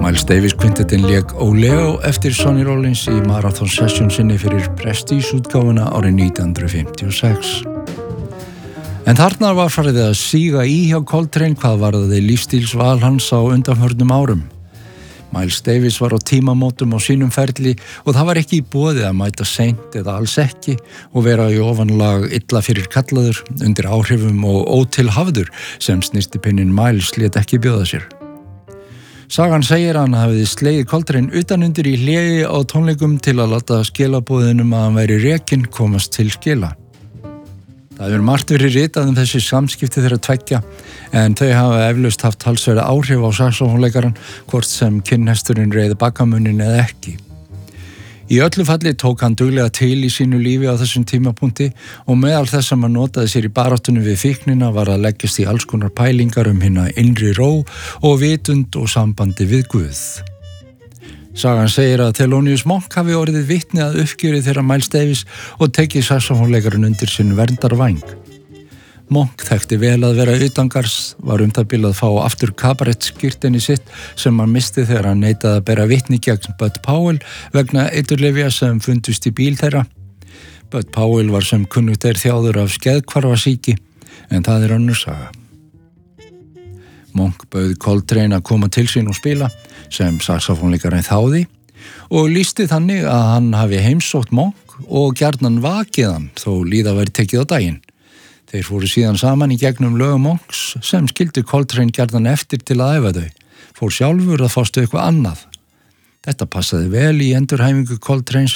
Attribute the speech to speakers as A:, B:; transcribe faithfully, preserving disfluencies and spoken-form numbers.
A: Miles Davis kvintettinn lék Ó Leo eftir Sonny Rollins í Marathon Session sinni fyrir Prestige-útgáfuna árið nítján hundruð fimmtíu og sex. En þarna var farið að síga í hjá Coltrane hvað varðaði lífstílsval hans á undanförnum árum. Miles Davis var á tímamótum á sínum ferli og það var ekki í boði að mæta seint eða alls ekki og vera í ofanlag illa fyrir kallaður, undir áhrifum og ótilhafður sem snyrtipinnin Miles lét ekki bjóða sér. Sagan segir að hann hafiði slegið Coltrane utanundir í hléi á tónleikum til að láta skilaboðinum að hann væri rekinn komast til skila. Það hefur margt verið ritað um þessi samskipti þeirra tveggja en þau hafa eflaust haft talsverða áhrif á saxófónleikarann hvort sem kinnhesturinn reið bakamunnin eða ekki. Í öllu falli tók hann duglega til í sínu lífi á þessum tímapunkti og meðal þess að hann notaði sér í baráttunni við fíknina var að leggjast í alls konar pælingar um hina innri ró og vitund og sambandi við Guð. Sagan segir að Thelonious Monk hafi orðið vitni að uppgjöri þeirra Miles Davis og tekið saxófónleikarinn undir sinn verndarvæng. Monk þekkti vel að vera utangars, var um það bil að fá aftur kabarettskírteini sitt sem hann misti þegar hann neitaði að bera vitni gegn Bud Powell vegna eiturlyfja sem fundust í bíl þeirra. Bud Powell var sem kunnugt er þjáður af skeðhvarfasýki, en það er önnur saga. Monk bauð Coltrane að koma til sín og spila, sem saxófónleikarinn þáði, og lýsti þannig að hann hafi heimsótt Monk og gjarnan vakið hann þó líða væri tekið á daginn. Þeir fóru síðan saman í gegnum lög Monks sem skildi Coltrane gjarnan eftir til að æfa þau, fór sjálfur að fástu eitthvað annað. Þetta passaði vel í endurhæfingu Coltranes